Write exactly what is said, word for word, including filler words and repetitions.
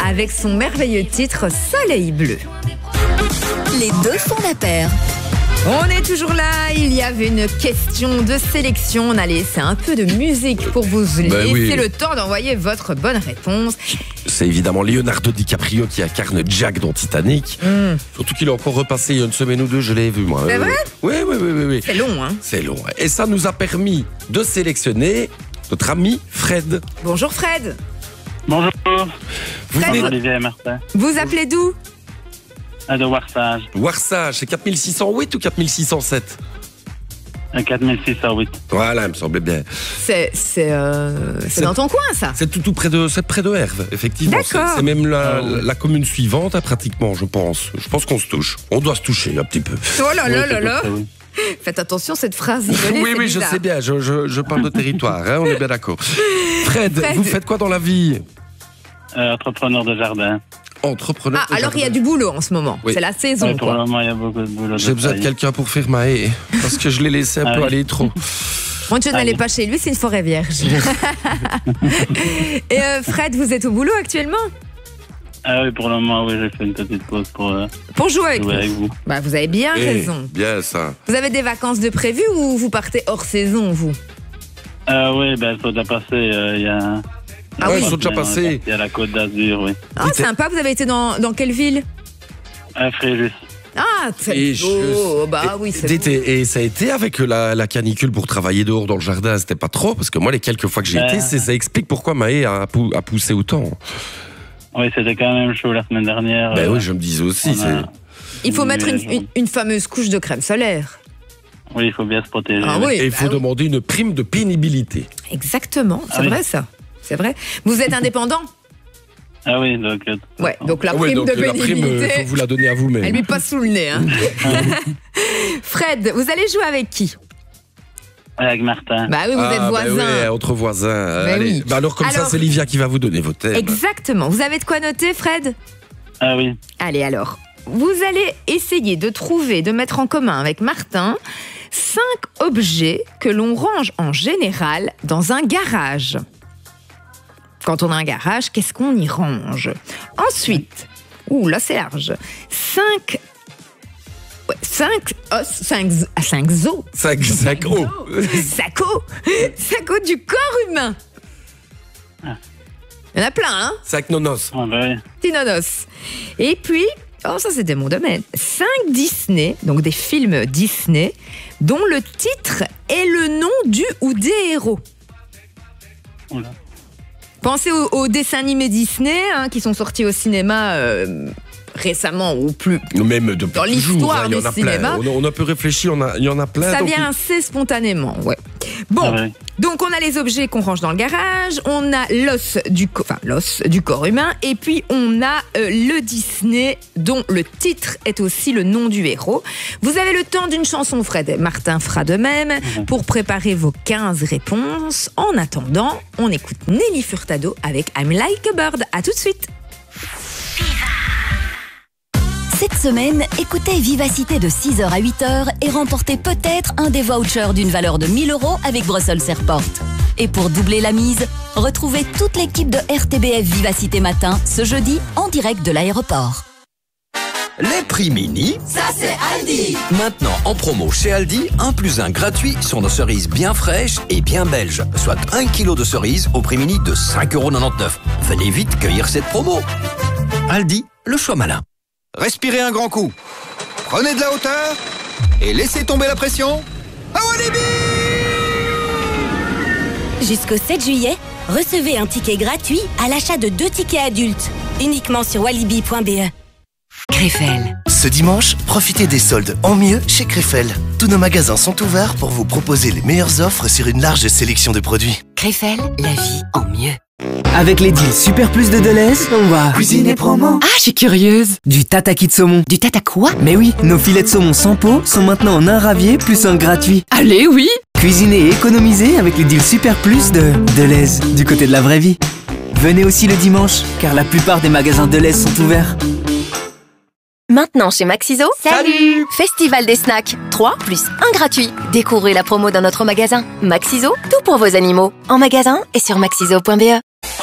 avec son merveilleux titre Soleil bleu. Les deux font la paire. On est toujours là, il y avait une question de sélection. On a laissé un peu de musique pour vous laisser ben oui. le temps d'envoyer votre bonne réponse. C'est évidemment Leonardo DiCaprio qui incarne Jack dans Titanic. Mm. Surtout qu'il est encore repassé il y a une semaine ou deux, je l'ai vu moi. C'est vrai ? Oui, oui, oui, oui, oui. C'est long, hein ? C'est long. Et ça nous a permis de sélectionner notre ami Fred. Bonjour Fred. Bonjour. Vous Fred. venez Olivier et Martin. Vous appelez d'où ? De Warsage. Warsage, c'est quatre mille six cent huit ou quatre mille six cent sept ? quatre mille six cent huit. Voilà, il me semblait bien. C'est, c'est, euh, c'est, c'est dans ton coin, ça ? C'est tout, tout près de, c'est près de Herve, effectivement. D'accord. C'est, c'est même la, la, la commune suivante, hein, pratiquement, je pense. Je pense qu'on se touche. On doit se toucher un petit peu. Oh là là Oui, là là. oui. Faites attention, cette phrase isolée, Oui, c'est oui, bizarre. je sais bien. Je, je, je parle de territoire, hein, on est bien d'accord. Fred, Fred. vous faites quoi dans la vie ? Euh, entrepreneur de jardin. Entrepreneur. Ah, alors il y a du boulot en ce moment. Oui. C'est la saison, Ouais, pour quoi. le moment, il y a beaucoup de boulot. J'ai besoin de travailler. quelqu'un pour faire ma haie, parce que je l'ai laissé un Ah peu oui. aller trop. Moi, je n'allais Allez. pas chez lui, c'est une forêt vierge. Et euh, Fred, vous êtes au boulot actuellement ? Ah oui, pour le moment, oui, j'ai fait une petite pause pour euh, Pour jouer avec jouer nous. avec vous. Bah, vous avez bien Eh, raison. bien ça. Vous avez des vacances de prévues ou vous partez hors saison, vous ? Ah oui, ben, elles sont déjà passées. euh, Il y a... Ah ouais, oui. ils sont déjà passés. Il y a la Côte d'Azur, oui. Ah, Vous êtes- sympa, vous avez été dans, dans quelle ville ? À Fréjus. Ah, très Et beau. je- Bah oui, c'est Et, beau. et ça a été avec la, la canicule pour travailler dehors dans le jardin, c'était pas trop, parce que moi, les quelques fois que j'ai Ben. été, c'est- ça explique pourquoi ma haie a, pou- a poussé autant. Oui, c'était quand même chaud la semaine dernière. Ben euh, oui, je me disais aussi. on c'est... a- Il faut mettre une, nuages, une, une fameuse couche de crème solaire. Oui, il faut bien se protéger. Ah oui. oui, Et il bah faut oui. demander une prime de pénibilité. Exactement, c'est Ah oui. vrai ça. C'est vrai. Vous êtes indépendant ? Ah oui, donc... euh, Ouais, donc la Ah ouais, prime donc de la prime, pénibilité, euh, faut vous la donner à vous-même. elle lui passe sous le nez. Hein. Fred, vous allez jouer avec qui ? Avec Martin. Bah oui, vous Ah, êtes ben voisins. ouais, entre voisins. Ben Allez. oui. Ben alors, comme Alors- ça, c'est Livia qui va vous donner vos thèmes. Exactement. Vous avez de quoi noter, Fred ? Ah oui. Allez alors, vous allez essayer de trouver, de mettre en commun avec Martin, cinq objets que l'on range en général dans un garage. Quand on a un garage, qu'est-ce qu'on y range ? Ensuite, ouh là c'est large, cinq... Ouais, cinq os, cinq, ah, cinq os. Cinq, cinq oh. Saco Saco du corps humain. Il y en a plein, hein ? Cinq nonos. Ah bah oui. Petit nonos. Et puis, oh ça c'était mon domaine, cinq Disney, donc des films Disney, dont le titre est le nom du ou des héros. Oula. Pensez aux, aux dessins animés Disney hein, qui sont sortis au cinéma euh, récemment ou plus. Même depuis Dans toujours, l'histoire hein, il y en du a cinéma. plein. On a, on a peu réfléchi, on a, il y en a plein. Ça donc vient assez spontanément, ouais. Bon, Ah ouais. donc on a les objets qu'on range dans le garage, on a l'os du, co- enfin, l'os du corps humain, et puis on a euh, le Disney dont le titre est aussi le nom du héros. Vous avez le temps d'une chanson, Fred. Martin fera de même pour préparer vos quinze réponses. En attendant, on écoute Nelly Furtado avec I'm Like a Bird. À tout de suite. Cette semaine, écoutez Vivacité de six heures à huit heures et remportez peut-être un des vouchers d'une valeur de mille euros avec Brussels Airport. Et pour doubler la mise, retrouvez toute l'équipe de R T B F Vivacité Matin ce jeudi en direct de l'aéroport. Les prix mini, Ça c'est Aldi. maintenant en promo chez Aldi, un plus un gratuit sur nos cerises bien fraîches et bien belges, soit un kilo de cerises au prix mini de cinq euros quatre-vingt-dix-neuf. Venez vite cueillir cette promo. Aldi, le choix malin. Respirez un grand coup. Prenez de la hauteur et laissez tomber la pression. À Walibi! Jusqu'au sept juillet, recevez un ticket gratuit à l'achat de deux tickets adultes, uniquement sur walibi point b e. Krefel. Ce dimanche, profitez des soldes en mieux chez Krefel. Tous nos magasins sont ouverts pour vous proposer les meilleures offres sur une large sélection de produits. Krefel, la vie en mieux. Avec les deals Super Plus de Deleuze, on va cuisiner promo. Ah, je suis curieuse. Du tataki de saumon. Du tata quoi? Mais oui, nos filets de saumon sans peau sont maintenant en un ravier plus un gratuit. Allez, oui. Cuisiner et économiser avec les deals Super Plus de Deleuze, du côté de la vraie vie. Venez aussi le dimanche, car la plupart des magasins Deleuze sont ouverts. Maintenant chez Maxiso, salut! Festival des snacks, trois plus un gratuit. Découvrez la promo dans notre magasin. Maxiso, tout pour vos animaux. En magasin et sur maxiso point b e.